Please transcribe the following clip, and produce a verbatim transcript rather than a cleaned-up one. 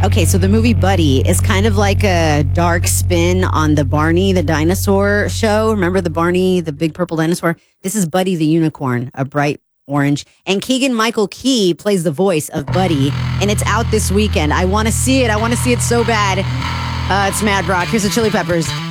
Okay, so the movie Buddy is kind of like a dark spin on the Barney the dinosaur show. Remember the Barney, the big purple dinosaur? This is Buddy the unicorn, a bright orange. And Keegan Michael Key plays the voice of Buddy, and it's out this weekend. I want to see it. I want to see it so bad. Uh, it's Mad Rock. Here's the Chili Peppers.